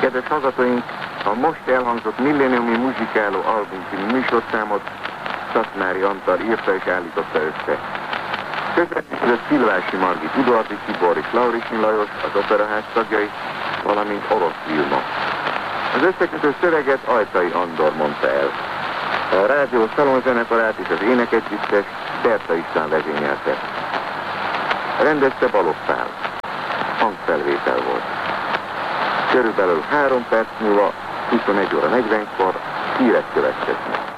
Kedves hallgatóink, a most elhangzott Millenniumi Muzsikáló album című műsorszámot Szatmári Antal írta és állította össze. Közvetített Szilvási Margit, Udvardi Tibor és Laurisin Lajos, az Operaház tagjai, valamint Orosz Vilma. Az összekötő szöveget Ajtai Andor mondta el. A rádió szalonzenekarát és az énekegyüttes Berta István vezényelte. Rendezte Balogh Pál. Hangfelvétel volt. Körülbelül 3 perc múlva, 21 óra 40-kor hírek következnek.